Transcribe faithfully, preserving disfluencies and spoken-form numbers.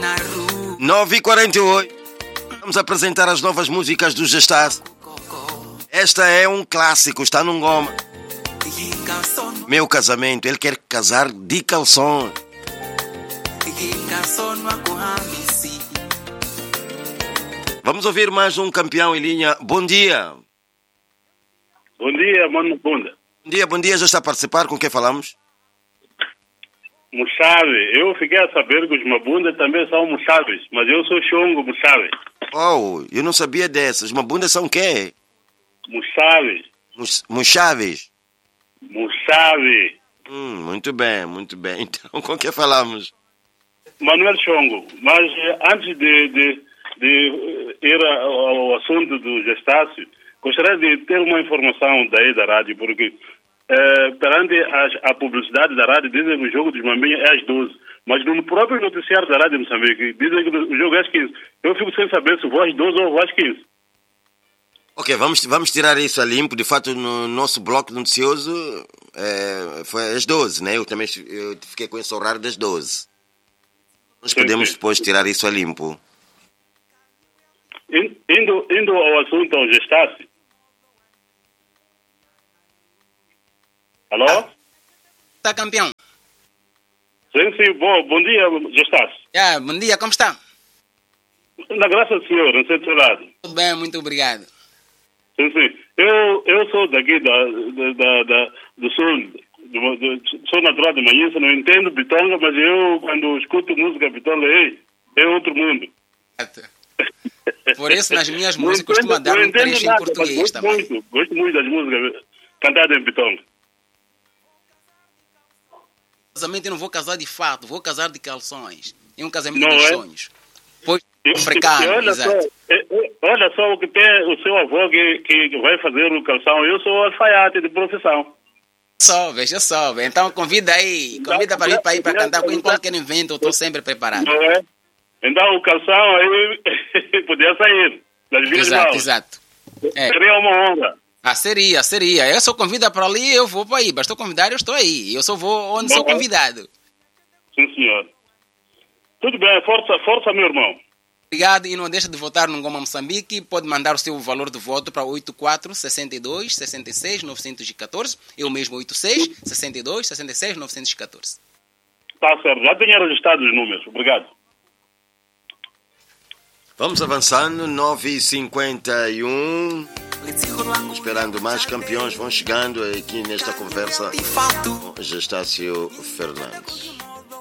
nove e quarenta e oito. Vamos apresentar as novas músicas do Gestas. Esta é um clássico, está num goma. Meu casamento, ele quer casar de calção. Vamos ouvir mais um campeão em linha. Bom dia. Bom dia, mano Bunda. Bom dia, bom dia. Já está a participar? Com quem falamos? Muxave. Eu fiquei a saber que os Mabunda também são Muxaves, mas eu sou Xongo Muxave. Oh, eu não sabia dessas. Mabunda são quê? Muxaves. Muxaves. Muxave. Hum, muito bem, muito bem. Então, com quem falamos? Manuel Xongo. Mas antes de, de, de ir ao assunto do Gestácio, gostaria de ter uma informação daí da rádio, porque eh, perante a, a publicidade da rádio dizem que o jogo dos Mambinha é às doze, mas no próprio noticiário da rádio de Moçambique dizem que o jogo é às quinze. Eu fico sem saber se vou às doze ou vou às quinze. Ok, vamos, vamos tirar isso a limpo. De fato, no nosso bloco noticioso é, foi às doze, né? Eu também eu fiquei com esse horário das doze. Nós Sim, podemos sim. depois tirar isso a limpo. Indo, indo ao assunto ao Gestácio. Alô? Ah. Tá, campeão? Sim, sim. Bom, bom dia, Gestácio. Yeah, bom dia, como está? Na graça do Senhor, não sei do seu lado. Tudo bem, muito obrigado. Sim, sim. Eu, eu sou daqui da, da, da, da, do sul, do, do, sou natural de Manhissa, não entendo Bitonga, mas eu, quando escuto música Bitonga, ei, é outro mundo. Por isso, nas minhas músicas, costumo dar um trecho em português gosto também. Muito, gosto muito das músicas cantadas em Bitonga. Casamento eu não vou casar de fato, vou casar de calções. É um casamento Não dos é? sonhos. Pois, E- africano, e olha exato. Só, é- é- olha só o que tem o seu avô que, que vai fazer o calção. Eu sou alfaiate de profissão. Só, veja só. Então convida aí, convida para ir para ir para cantar com qualquer evento, eu estou sempre preparado. Não é? Então o calção aí podia sair das minhas Exato, mãos. exato. É. Seria uma honra. Ah, seria, seria. Eu sou convida para ali, eu vou para aí. Bastou convidar, eu estou aí. Eu só vou onde Bom, sou convidado. Sim, senhor. Tudo bem, força, força, meu irmão. Obrigado e não deixa de votar no Goma Moçambique. Pode mandar o seu valor de voto para oito quatro, seis dois, seis seis, nove um quatro. Eu mesmo oito seis, seis dois, seis seis, nove um quatro. Está certo, já tenho registrado os números. Obrigado. Vamos avançando, nove e cinquenta e um. Esperando mais campeões vão chegando aqui nesta conversa com Gestácio Fernandes.